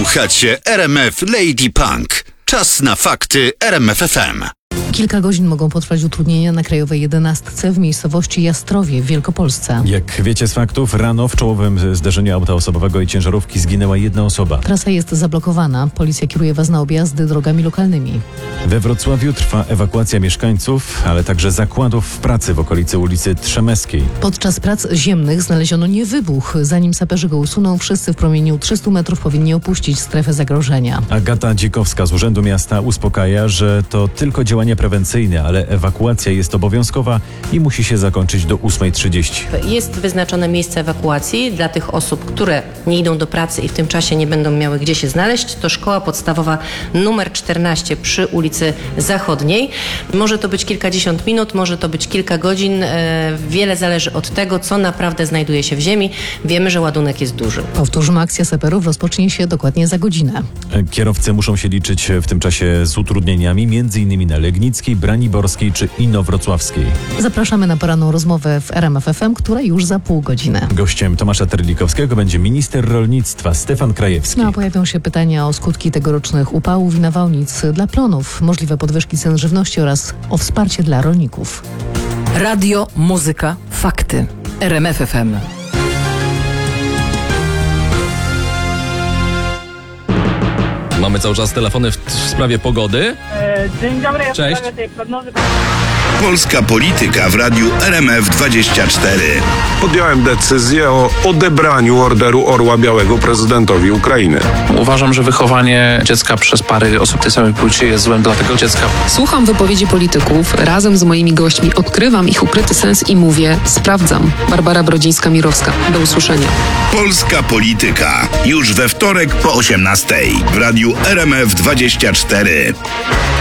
Słuchacie RMF Lady Punk. Czas na fakty RMF FM. Kilka godzin mogą potrwać utrudnienia na Krajowej 11 w miejscowości Jastrowie w Wielkopolsce. Jak wiecie z faktów, rano w czołowym zderzeniu auta osobowego i ciężarówki zginęła jedna osoba. Trasa jest zablokowana. Policja kieruje was na objazdy drogami lokalnymi. We Wrocławiu trwa ewakuacja mieszkańców, ale także zakładów w pracy w okolicy ulicy Trzemeskiej. Podczas prac ziemnych znaleziono niewybuch. Zanim saperzy go usuną, wszyscy w promieniu 300 metrów powinni opuścić strefę zagrożenia. Agata Dzikowska z Urzędu Miasta uspokaja, że to tylko działania prewencyjne, ale ewakuacja jest obowiązkowa i musi się zakończyć do 8:30. Jest wyznaczone miejsce ewakuacji dla tych osób, które nie idą do pracy i w tym czasie nie będą miały gdzie się znaleźć. To szkoła podstawowa numer 14 przy ulicy Zachodniej. Może to być kilkadziesiąt minut, może to być kilka godzin. Wiele zależy od tego, co naprawdę znajduje się w ziemi. Wiemy, że ładunek jest duży. Powtórzmy, akcja saperów rozpocznie się dokładnie za godzinę. Kierowcy muszą się liczyć w tym czasie z utrudnieniami, m.in. na Legnickiej, Braniborskiej czy Inowrocławskiej. Zapraszamy na poranną rozmowę w RMF FM, która już za pół godziny. Gościem Tomasza Terlikowskiego będzie minister rolnictwa Stefan Krajewski. No, a pojawią się pytania o skutki tegorocznych upałów i nawałnic dla plonów, możliwe podwyżki cen żywności oraz o wsparcie dla rolników. Radio, muzyka, fakty. RMF FM. Mamy cały czas telefony w sprawie pogody. Dzień dobry, ja Cześć. w sprawie tej prognozy. Polska polityka w radiu RMF24. Podjąłem decyzję o odebraniu Orderu Orła Białego prezydentowi Ukrainy. Uważam, że wychowanie dziecka przez pary osób tej samej płci jest złem dla tego dziecka. Słucham wypowiedzi polityków, razem z moimi gośćmi odkrywam ich ukryty sens i mówię, sprawdzam. Barbara Brodzińska-Mirowska. Do usłyszenia. Polska polityka. Już we wtorek po 18:00 w radiu RMF24.